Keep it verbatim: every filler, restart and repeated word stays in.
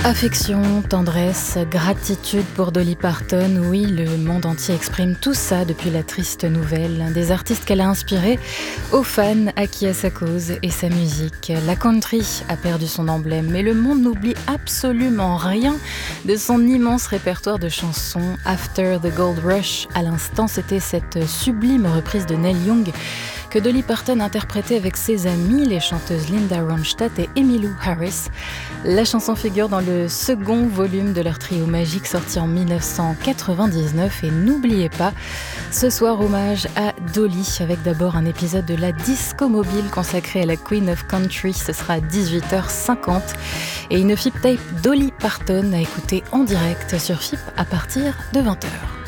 Affection, tendresse, gratitude pour Dolly Parton, oui, le monde entier exprime tout ça depuis la triste nouvelle des artistes qu'elle a inspirés aux fans acquis à sa cause et sa musique. La country a perdu son emblème, mais le monde n'oublie absolument rien de son immense répertoire de chansons. After the Gold Rush, à l'instant, c'était cette sublime reprise de Neil Young que Dolly Parton interprétait avec ses amies, les chanteuses Linda Ronstadt et Emmylou Harris. La chanson figure dans le second volume de leur trio magique sorti en dix-neuf cent quatre-vingt-dix-neuf. Et n'oubliez pas, ce soir hommage à Dolly, avec d'abord un épisode de la Disco Mobile consacré à la Queen of Country. Ce sera à dix-huit heures cinquante. Et une F I P tape Dolly Parton à écouter en direct sur F I P à partir de vingt heures.